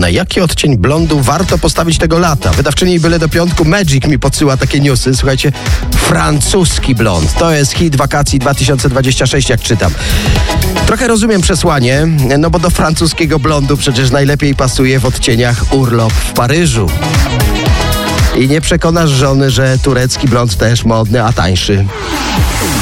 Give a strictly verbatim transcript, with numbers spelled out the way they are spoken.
Na jaki odcień blondu warto postawić tego lata? Wydawczyni Byle do Piątku Magic mi podsyła takie newsy. Słuchajcie, francuski blond. To jest hit wakacji dwa tysiące dwudziesty szósty, jak czytam. Trochę rozumiem przesłanie, no bo do francuskiego blondu przecież najlepiej pasuje w odcieniach urlop w Paryżu. I nie przekonasz żony, że turecki blond też modny, a tańszy.